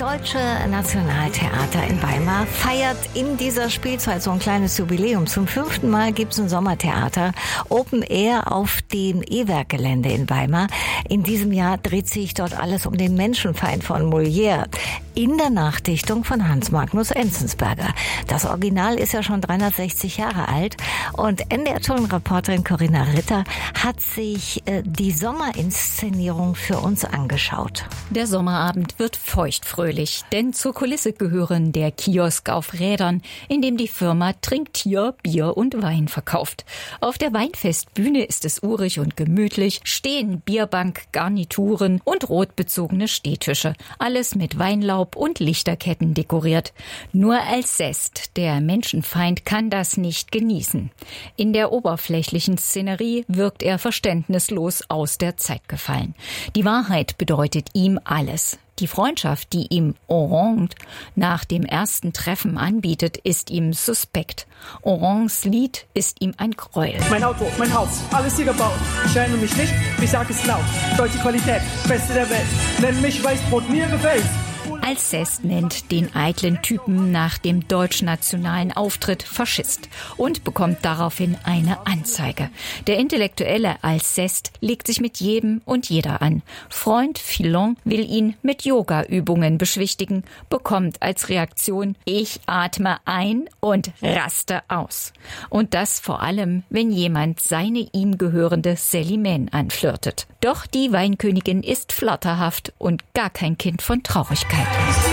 Deutsche Nationaltheater in Weimar feiert in dieser Spielzeit so ein kleines Jubiläum. Zum 5. Mal gibt es ein Sommertheater Open Air auf dem E-Werk-Gelände in Weimar. In diesem Jahr dreht sich dort alles um den Menschenfeind von Molière in der Nachdichtung von Hans Magnus Enzensberger. Das Original ist ja schon 360 Jahre alt und NDR-Reporterin Corinna Ritter hat sich die Sommerinszenierung für uns angeschaut. Der Sommerabend wird feuchtfröhlich, denn zur Kulisse gehören der Kiosk auf Rädern, in dem die Firma Trinktier Bier und Wein verkauft. Auf der Weinfestbühne ist es urig und gemütlich, stehen Bierbank, Garnituren und rotbezogene Stehtische. Alles mit Weinlaub und Lichterketten dekoriert. Nur Alceste, der Menschenfeind, kann das nicht genießen. In der oberflächlichen Szenerie wirkt er verständnislos aus der Zeit gefallen. Die Wahrheit bedeutet ihm alles. Die Freundschaft, die ihm Orange nach dem ersten Treffen anbietet, ist ihm suspekt. Oranges Lied ist ihm ein Gräuel. Mein Auto, mein Haus, alles hier gebaut. Ich schäme mich nicht, ich sag es laut. Deutsche Qualität, beste der Welt. Nenn mich Weißbrot, mir gefällt's. Alceste nennt den eitlen Typen nach dem deutschnationalen Auftritt Faschist und bekommt daraufhin eine Anzeige. Der intellektuelle Alceste legt sich mit jedem und jeder an. Freund Filon will ihn mit Yoga-Übungen beschwichtigen, bekommt als Reaktion: Ich atme ein und raste aus. Und das vor allem, wenn jemand seine ihm gehörende Célimène anflirtet. Doch die Weinkönigin ist flatterhaft und gar kein Kind von Traurigkeit.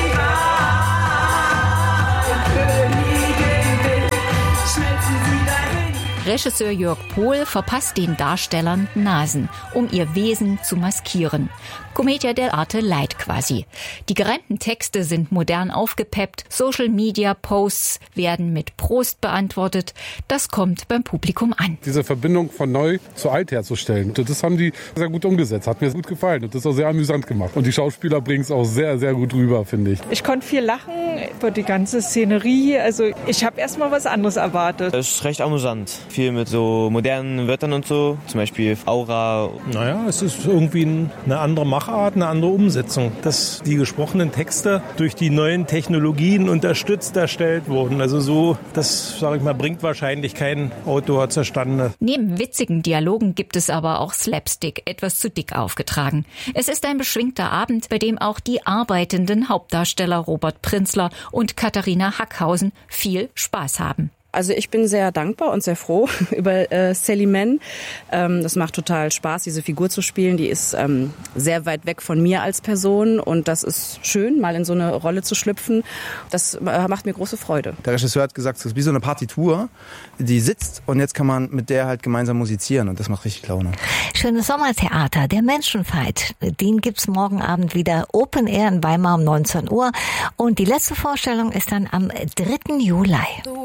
Regisseur Jörg Pohl verpasst den Darstellern Nasen, um ihr Wesen zu maskieren. Commedia dell'arte light quasi. Die gereimten Texte sind modern aufgepeppt, Social-Media-Posts werden mit Prost beantwortet. Das kommt beim Publikum an. Diese Verbindung von neu zu alt herzustellen, das haben die sehr gut umgesetzt. Hat mir gut gefallen und das ist auch sehr amüsant gemacht. Und die Schauspieler bringen es auch sehr, sehr gut rüber, finde ich. Ich konnte viel lachen über die ganze Szenerie. Also ich habe erst mal was anderes erwartet. Es ist recht amüsant. Viel mit so modernen Wörtern und so, zum Beispiel Aura. Naja, es ist irgendwie eine andere Machart, eine andere Umsetzung, dass die gesprochenen Texte durch die neuen Technologien unterstützt erstellt wurden. Also so, das, sage ich mal, bringt wahrscheinlich kein Autor zustande. Neben witzigen Dialogen gibt es aber auch Slapstick, etwas zu dick aufgetragen. Es ist ein beschwingter Abend, bei dem auch die arbeitenden Hauptdarsteller Robert Prinzler und Katharina Hackhausen viel Spaß haben. Also ich bin sehr dankbar und sehr froh über Célimène. Das macht total Spaß, diese Figur zu spielen. Die ist sehr weit weg von mir als Person und das ist schön, mal in so eine Rolle zu schlüpfen. Das macht mir große Freude. Der Regisseur hat gesagt, es ist wie so eine Partitur, die sitzt und jetzt kann man mit der halt gemeinsam musizieren und das macht richtig Laune. Schönes Sommertheater, der Menschenfeind. Den gibt's morgen Abend wieder Open Air in Weimar um 19 Uhr und die letzte Vorstellung ist dann am 3. Juli.